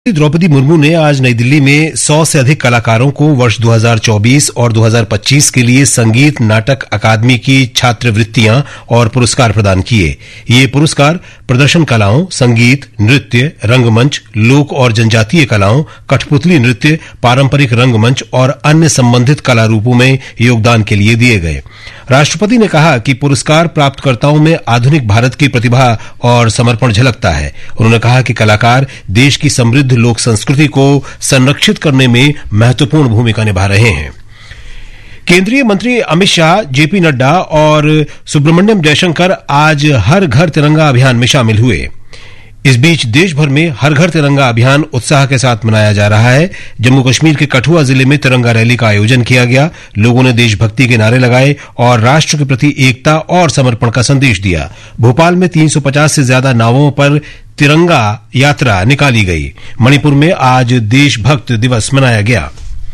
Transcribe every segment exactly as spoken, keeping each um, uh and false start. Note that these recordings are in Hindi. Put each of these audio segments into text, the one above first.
द्रौपदी मुर्मू ने आज नई दिल्ली में सौ से अधिक कलाकारों को वर्ष दो हज़ार चौबीस और दो हज़ार पच्चीस के लिए संगीत नाटक अकादमी की छात्रवृत्तियां और पुरस्कार प्रदान किए। ये पुरस्कार प्रदर्शन कलाओं, संगीत, नृत्य, रंगमंच, लोक और जनजातीय कलाओं, कठपुतली नृत्य, पारंपरिक रंगमंच और अन्य संबंधित कला रूपों में योगदान के लिए दिए गए। राष्ट्रपति ने कहा कि पुरस्कार प्राप्तकर्ताओं में आधुनिक भारत की प्रतिभा और समर्पण झलकता है। उन्होंने कहा कि कलाकार देश की समृद्ध लोक संस्कृति को संरक्षित करने में महत्वपूर्ण भूमिका निभा रहे हैं। केंद्रीय मंत्री अमित शाह, जेपी नड्डा और सुब्रमण्यम जयशंकर आज हर घर तिरंगा अभियान में शामिल हुए। इस बीच देश भर में हर घर तिरंगा अभियान उत्साह के साथ मनाया जा रहा है। जम्मू कश्मीर के कठुआ जिले में तिरंगा रैली का आयोजन किया गया। लोगों ने देशभक्ति के नारे लगाए और राष्ट्र के प्रति एकता और समर्पण का संदेश दिया। भोपाल में तीन सौ पचास से ज्यादा नावों पर तिरंगा यात्रा निकाली गई। मणिपुर में आज देशभक्त दिवस मनाया गया।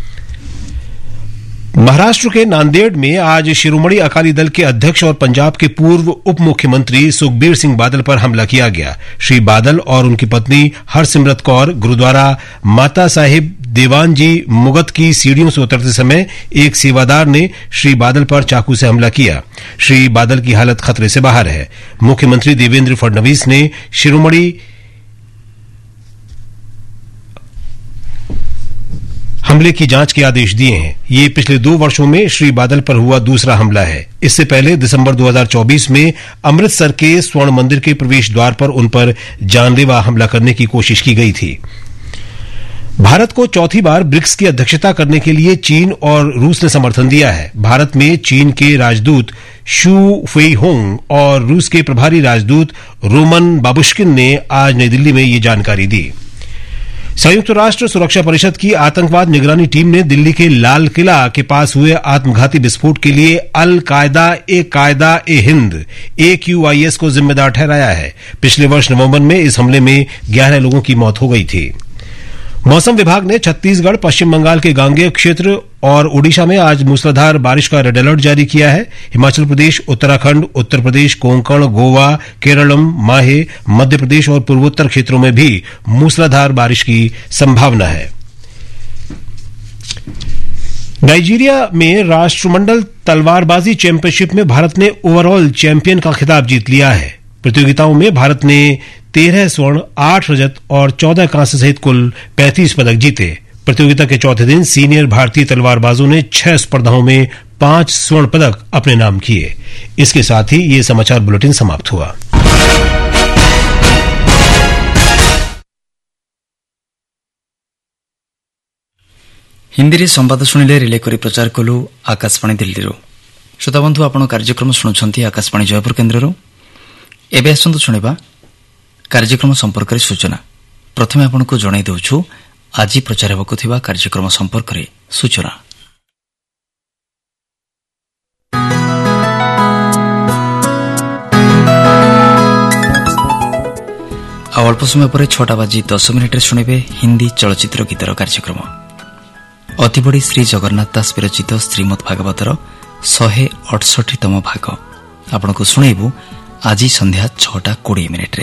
महाराष्ट्र के नांदेड़ में आज शिरोमणि अकाली दल के अध्यक्ष और पंजाब के पूर्व उप मुख्यमंत्री सुखबीर सिंह बादल पर हमला किया गया। श्री बादल और उनकी पत्नी हरसिमरत कौर गुरुद्वारा माता साहिब देवान जी मुगत की सीढ़ियों से उतरते समय एक सेवादार ने श्री बादल पर चाकू से हमला किया। श्री बादल की हालत खतरे से बाहर है। मुख्यमंत्री देवेंद्र फडणवीस ने शिरोमणि हमले की जांच के आदेश दिए हैं। ये पिछले दो वर्षों में श्री बादल पर हुआ दूसरा हमला है। इससे पहले दिसंबर दो हज़ार चौबीस में अमृतसर के स्वर्ण मंदिर के प्रवेश द्वार पर उन पर जानलेवा हमला करने की कोशिश की गई थी। भारत को चौथी बार ब्रिक्स की अध्यक्षता करने के लिए चीन और रूस ने समर्थन दिया है। भारत में चीन के राजदूत शू फेईहोंग और रूस के प्रभारी राजदूत रोमन बाबुश्किन ने आज नई दिल्ली में ये जानकारी दी। संयुक्त राष्ट्र सुरक्षा परिषद की आतंकवाद निगरानी टीम ने दिल्ली के लाल किला के पास हुए आत्मघाती विस्फोट के लिए अल कायदा ए कायदा ए हिंद ए क्यू आई एस को जिम्मेदार ठहराया है। पिछले वर्ष नवंबर में इस हमले में ग्यारह लोगों की मौत हो गई थी। मौसम विभाग ने छत्तीसगढ़, पश्चिम बंगाल के गांगेय क्षेत्र और ओडिशा में आज मूसलाधार बारिश का रेड अलर्ट जारी किया है। हिमाचल प्रदेश, उत्तराखंड, उत्तर प्रदेश, कोंकण, गोवा, केरलम, माहे, मध्य प्रदेश और पूर्वोत्तर क्षेत्रों में भी मूसलाधार बारिश की संभावना है। नाइजीरिया में राष्ट्रमंडल तलवारबाजी चैंपियनशिप में भारत ने ओवरऑल चैंपियन का खिताब जीत लिया है। प्रतियोगिताओं में भारत ने तेरह स्वर्ण, आठ रजत और चौदह कांस्य सहित कुल पैंतीस पदक जीते। प्रतियोगिता के चौथे दिन सीनियर भारतीय तलवारबाजों ने छह स्पर्धाओं में पांच स्वर्ण पदक अपने नाम किए। इसके साथ ही ये समाचार बुलेटिन समाप्त हुआ। हिंदी रे संवाद शुणिले रिले करी प्रचार कलु आकाशवाणी दिल्ली रो। श्रोता बंधु, आपण कार्यक्रम शुणुछंती आकाशवाणी जयपुर केन्द्र रो। एबे आसंतु शुणिबा कार्यक्रम संपर्क में सूचना। प्रथमे आपको जणाई देउछु आज प्रचार हेबाकु थिबा कार्यक्रम संपर्क में सूचना। अल्प समय पर छटा बाजी दस मिनिट शुणिबे हिंदी चलचित्र गीतर कार्यक्रम। अतिबड़ी श्री जगन्नाथ दास विरचित श्रीमद भागवतर शहे अड़सठतम भाग आपको शुणेबू आज संध्या छटा कोड़े मिनिट्रे।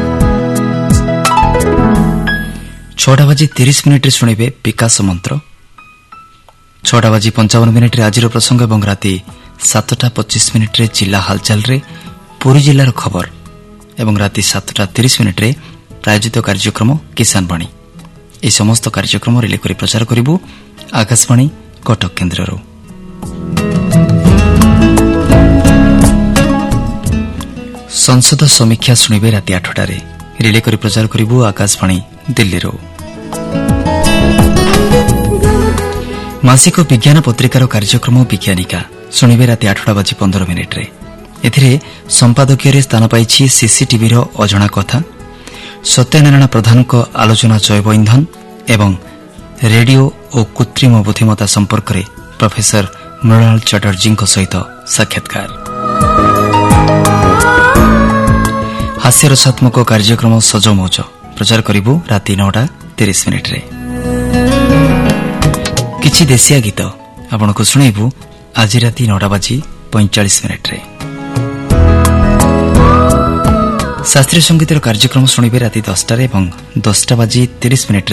छटा बाजी तीस मिनिट शुणिबे विकास मंत्र। छटा बाजी पंचावन मिनिट आज प्रसंग और राति सातटा पच्चीस मिनिट जिला हालचाल रे पुरी जिलार खबर और राति सातटा तीस मिनिट प्रायोजित कार्यक्रम किसान वाणी। ये समस्त कार्यक्रम रिले करी प्रचार करिबु आकाशवाणी कटक केन्द्र। संसद समीक्षा शुणिबे राति आठटारे रिले करी प्रचार करिबु आकाशवाणी दिल्ली रो। मासिक विज्ञान पत्रिकार कार्यक्रम विज्ञानिका शुणिबे राति आठटा बाजी पंद्रह मिनिट रे। एथिरे संपादकीय स्थान पाइछि सीसीटीवी रो अजणा कथा, सत्यनारायण प्रधान को आलोचना जैव इंधन एवं रेडियो और कृत्रिम बुद्धिमत्ता संपर्क में प्रोफेसर मृणाल चटर्जी सहित साक्षात्कार। हास्यरसात्मक कार्यक्रम सज मौज प्रचार करिबु राति नौटा तीस मिनिट रे। किछि देशिया गीत आपनको सुनाइबु आज राति नौटा बाजी पैंचाश मिनिट रे। शास्त्रीय संगीतर कार्यक्रम शुणिबे राति दसटार और दसटा बाजी तीस मिनिट